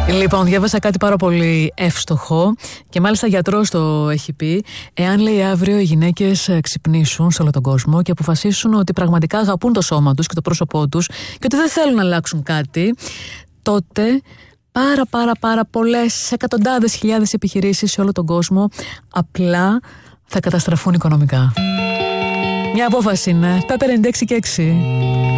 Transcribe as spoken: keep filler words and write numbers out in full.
Λοιπόν, διάβασα κάτι πάρα πολύ εύστοχο και μάλιστα γιατρός το έχει πει. Εάν, λέει, αύριο οι γυναίκες ξυπνήσουν σε όλο τον κόσμο και αποφασίσουν ότι πραγματικά αγαπούν το σώμα τους και το πρόσωπό τους και ότι δεν θέλουν να αλλάξουν κάτι, τότε πάρα πάρα πάρα πολλές εκατοντάδες χιλιάδες επιχειρήσεις σε όλο τον κόσμο απλά θα καταστραφούν οικονομικά. Μια απόφαση είναι. Πέπερ ενενήντα έξι και έξι.